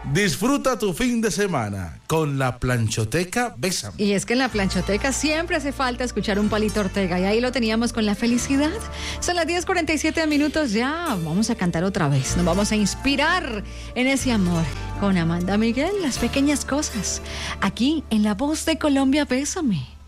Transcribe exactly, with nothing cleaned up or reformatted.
Disfruta tu fin de semana con la Planchoteca Bésame. Y es que en la Planchoteca siempre hace falta escuchar un Palito Ortega y ahí lo teníamos con la felicidad. Son las diez cuarenta y siete minutos ya. Vamos a cantar otra vez. Nos vamos a inspirar en ese amor con Amanda Miguel, Las Pequeñas Cosas. Aquí en La Voz de Colombia, Bésame.